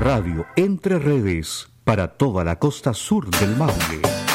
Radio Entre Redes para toda la costa sur del Maule.